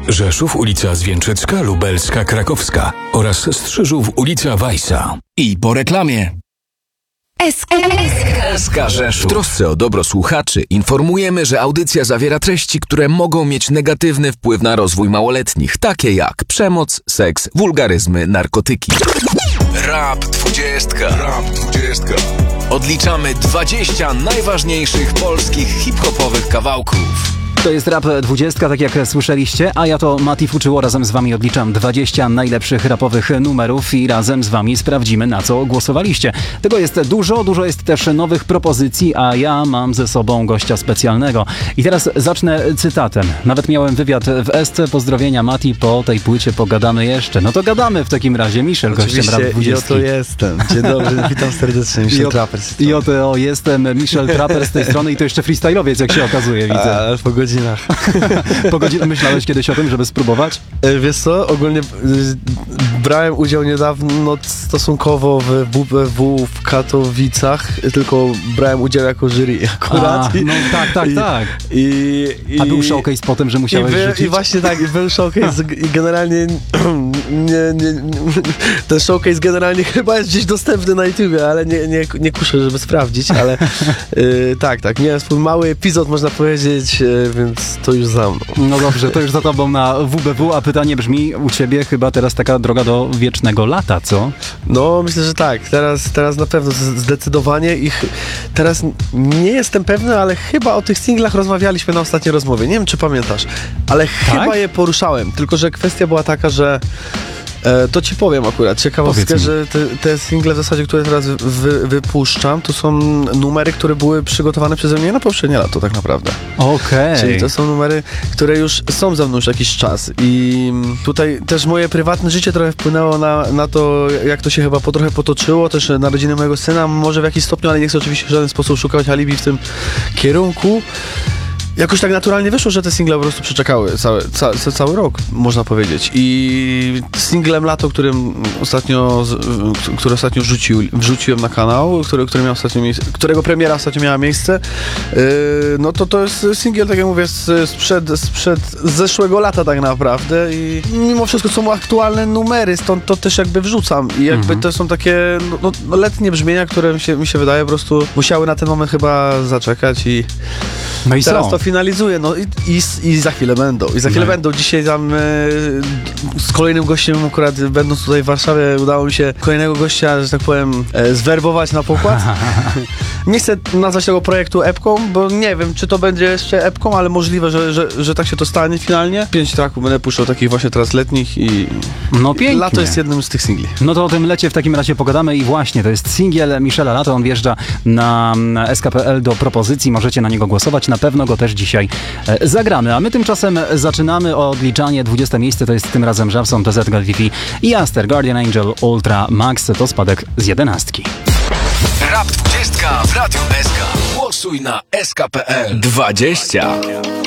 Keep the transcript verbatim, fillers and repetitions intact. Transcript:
Rzeszów, ulica Zwięczycka, Lubelska, Krakowska oraz Strzyżów, ulica Weissa. I po reklamie. S K S K Rzeszów. W trosce o dobro słuchaczy informujemy, że audycja zawiera treści, które mogą mieć negatywny wpływ na rozwój małoletnich, takie jak przemoc, seks, wulgaryzmy, narkotyki. Rap dwudziestka. Rap dwudziestka. Odliczamy dwadzieścia najważniejszych polskich hip-hopowych kawałków. To jest Rap dwudziestka, tak jak słyszeliście, a ja to Mati Fuczyło, razem z wami odliczam dwadzieścia najlepszych rapowych numerów i razem z wami sprawdzimy, na co głosowaliście. Tego jest dużo, dużo jest też nowych propozycji, a ja mam ze sobą gościa specjalnego. I teraz zacznę cytatem. Nawet miałem wywiad w Esce. Pozdrowienia, Mati, po tej płycie pogadamy jeszcze. No to gadamy w takim razie. Michel, gościem Rap dwudziestka. I oto jestem. Dzień dobry, witam serdecznie, Michel Trapper. I oto jestem Michel Trapper z tej strony i to jeszcze freestyle'owiec, jak się okazuje, widzę. A, po godzinach. Po godzinach myślałeś kiedyś o tym, żeby spróbować? E, wiesz co, ogólnie e, brałem udział niedawno stosunkowo w W B W w Katowicach, tylko brałem udział jako jury akurat. A, no tak, tak, I, tak. I, i, A był showcase po tym, że musiałeś i, by, rzucić? I właśnie tak, był showcase i generalnie nie, nie, ten showcase generalnie chyba jest gdzieś dostępny na YouTubie, ale nie, nie, nie kuszę, żeby sprawdzić, ale e, tak, tak, miałem swój mały epizod, można powiedzieć, e, więc to już za mną. No dobrze, to już za tobą na W B W, a pytanie brzmi, u ciebie chyba teraz taka droga do wiecznego lata, co? No, myślę, że tak. Teraz, teraz na pewno zdecydowanie ich. Teraz nie jestem pewny, ale chyba o tych singlach rozmawialiśmy na ostatniej rozmowie. Nie wiem, czy pamiętasz, ale tak? chyba je poruszałem. Tylko że kwestia była taka, że E, to ci powiem akurat, ciekawostkę, że te, te single w zasadzie, które teraz wy, wypuszczam, to są numery, które były przygotowane przeze mnie na poprzednie lato tak naprawdę. Okej. Okay. Czyli to są numery, które już są ze mną już jakiś czas i tutaj też moje prywatne życie trochę wpłynęło na, na to, jak to się chyba po trochę potoczyło, też narodziny mojego syna, może w jakiś stopniu, ale nie chcę oczywiście w żaden sposób szukać alibi w tym kierunku. Jakoś tak naturalnie wyszło, że te single po prostu przeczekały cały, cały, cały rok, można powiedzieć. I singlem lato, którym ostatnio, który ostatnio wrzucił, wrzuciłem na kanał, który, który miał ostatnio miejsce, którego premiera ostatnio miała miejsce, yy, no to to jest singiel, tak jak mówię, sprzed, sprzed zeszłego lata tak naprawdę. I mimo wszystko są aktualne numery, stąd to też jakby wrzucam. I jakby mhm. to są takie no, no, letnie brzmienia, które mi się, mi się wydaje po prostu musiały na ten moment chyba zaczekać i no i teraz są. to finalizuję, no i, i, i za chwilę będą. I za chwilę no. będą. Dzisiaj tam e, z kolejnym gościem, akurat będąc tutaj w Warszawie, udało mi się kolejnego gościa, że tak powiem, e, zwerbować na pokład. Nie chcę nazwać tego projektu epką, bo nie wiem, czy to będzie jeszcze epką, ale możliwe, że, że, że tak się to stanie finalnie. Pięć tracków będę puszczał takich właśnie teraz letnich i no pięknie. Lato jest jednym z tych singli. No to o tym lecie w takim razie pogadamy i właśnie, to jest singiel Michela Lato, on wjeżdża na S K P L do propozycji, możecie na niego głosować, na pewno go też dzisiaj e, zagramy, a my tymczasem zaczynamy odliczanie. dwudzieste miejsce to jest tym razem Żabson, T Z G L T V i Aster, Guardian Angel, Ultra Max, to spadek z jedenastki. Rap dwudziestka w Radiu S K. Głosuj na S K P L dwadzieścia.